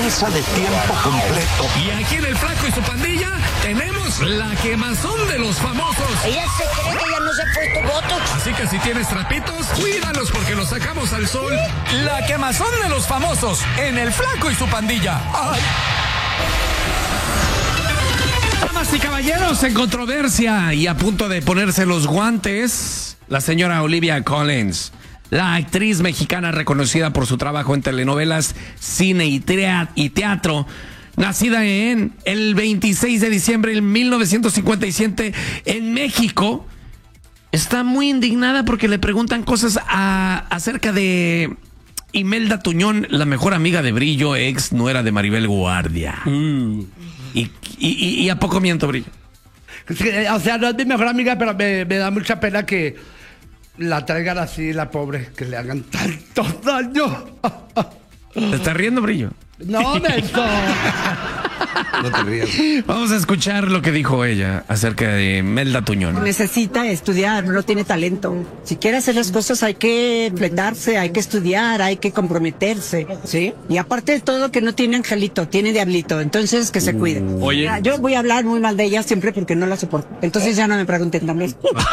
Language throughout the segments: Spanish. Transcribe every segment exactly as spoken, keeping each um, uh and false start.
camisa de tiempo completo. Y aquí en El Flaco y su pandilla tenemos la quemazón de los famosos. Ella se cree que ya no se ha puesto botox. Así que si tienes trapitos, cuídalos porque los sacamos al sol. La quemazón de los famosos en El Flaco y su pandilla. ¡Ay! Damas y caballeros, en controversia y a punto de ponerse los guantes, la señora Olivia Collins, la actriz mexicana reconocida por su trabajo en telenovelas, cine y teatro, nacida en el veintiséis de diciembre de mil novecientos cincuenta y siete en México, está muy indignada porque le preguntan cosas a, acerca de Imelda Tuñón, la mejor amiga de Brillo, ex nuera de Maribel Guardia. Mm. Y, y, y a poco miento, Brillo. O sea, no es mi mejor amiga, pero me, me da mucha pena que la traigan así, la pobre, que le hagan tanto daño. ¿Te estás riendo, Brillo? No, Nelson. No te rías. Vamos a escuchar lo que dijo ella acerca de Imelda Tuñón. Necesita estudiar, no tiene talento. Si quiere hacer las cosas hay que enfrentarse, hay que estudiar, hay que comprometerse, ¿sí? Y aparte de todo que no tiene angelito, tiene diablito, entonces que se cuide. Oye. Mira, yo voy a hablar muy mal de ella siempre porque no la soporto. Entonces ya no me pregunten también.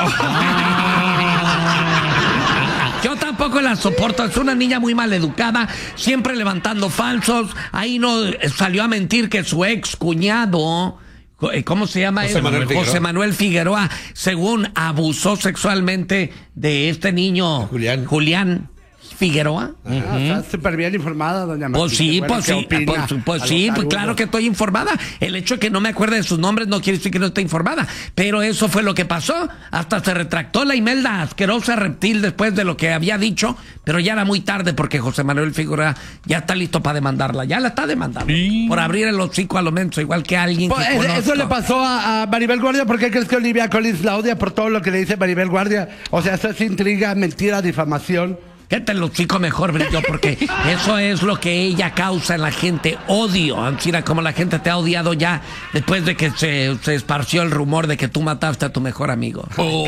Yo tampoco la soporto, es una niña muy mal educada, siempre levantando falsos. Ahí no salió a mentir que su ex cuñado, ¿cómo se llama? José Manuel Figueroa. José Manuel Figueroa, según abusó sexualmente de este niño, Julián. Julián Figueroa. Ah, está súper bien informada, doña Martita. Pues sí, Bueno, pues ¿qué sí, opina pues, pues a sí, los pues tarudos? claro que estoy informada. El hecho de que no me acuerde de sus nombres no quiere decir que no esté informada. Pero eso fue lo que pasó. Hasta se retractó la Imelda, asquerosa reptil, después de lo que había dicho. Pero ya era muy tarde porque José Manuel Figueroa ya está listo para demandarla. Ya la está demandando. Sí. Por abrir el hocico a lo menso, igual que alguien Pues, que eso, conozco. eso le pasó a, a Maribel Guardia. ¿Por qué crees que Olivia Collins la odia por todo lo que le dice Maribel Guardia? O sea, eso es intriga, mentira, difamación. Que te lo chico mejor, Brillo, porque eso es lo que ella causa en la gente, odio. Ancina, como la gente te ha odiado ya después de que se, se esparció el rumor de que tú mataste a tu mejor amigo. Oh.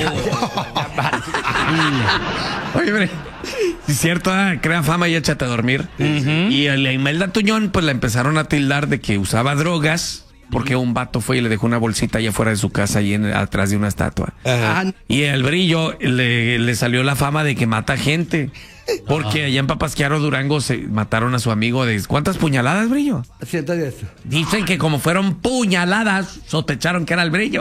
Oye, Brillo, si es cierto, ¿eh? Crea fama y échate a dormir. Uh-huh. Y a la Imelda Tuñón, pues la empezaron a tildar de que usaba drogas. Porque un vato fue y le dejó una bolsita allá afuera de su casa, ahí en, atrás de una estatua. Ajá. Y el Brillo le, le salió la fama de que mata gente. Porque allá en Papasquiaro, Durango, se mataron a su amigo de... ¿Cuántas puñaladas, Brillo? ciento diez. Dicen que como fueron puñaladas, sospecharon que era el Brillo.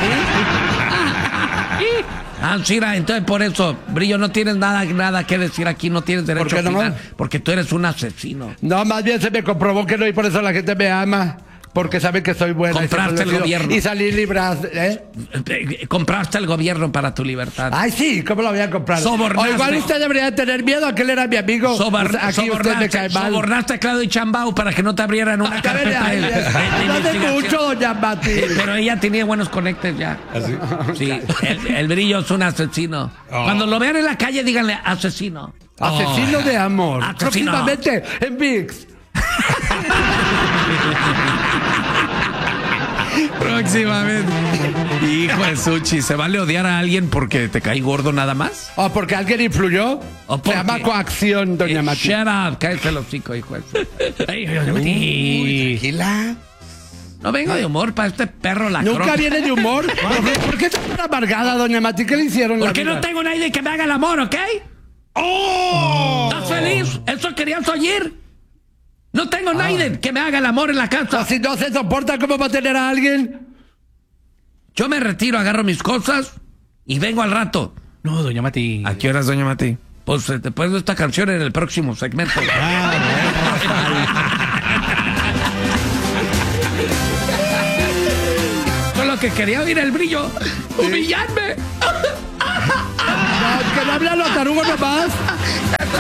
Ah, Shira, entonces por eso, Brillo, no tienes nada, nada que decir aquí, no tienes derecho a opinar, no? Porque tú eres un asesino. No, más bien se me comprobó que no, y por eso la gente me ama. Porque saben que soy buena. Compraste el gobierno. Y salí librado, ¿eh? Compraste el gobierno para tu libertad. Ay, sí, ¿cómo lo voy a comprar? Sobornaste. O igual usted debería tener miedo a que él era mi amigo. Sobar, pues aquí usted me cae mal. Sobornaste a Claudio Chambao para que no te abrieran una carpeta de, de, de, de no mucho, doña Mati. Pero ella tenía buenos conectes ya. ¿Así? Sí, el, el Brillo es un asesino. Oh. Cuando lo vean en la calle, díganle asesino. Asesino oh. de amor. Asesino. Próximamente en ViX. Próximamente. Hijo de Suchi, ¿se vale odiar a alguien porque te cae gordo nada más? ¿O porque alguien influyó? ¿O Se llama coacción, doña eh, Mati. Shut up, cállate los hocico, hijo de Suchi. Tranquila. No vengo de humor para este perro la ¿Nunca croca. viene de humor? ¿Por qué, ¿Por qué está tan amargada, doña Mati? ¿Qué le hicieron? Porque no tengo nadie que me haga el amor, ¿ok? ¡Oh! ¿Estás feliz? ¿Eso querías oír? No tengo ah. nadie que me haga el amor en la casa. Si no se soporta, ¿cómo va a tener a alguien? Yo me retiro, agarro mis cosas y vengo al rato. No, doña Mati. ¿A qué horas, doña Mati? Pues después de esta canción en el próximo segmento. Ah, Con lo que quería oír el Brillo, humillarme. No, que no hablan los tarugos nomás.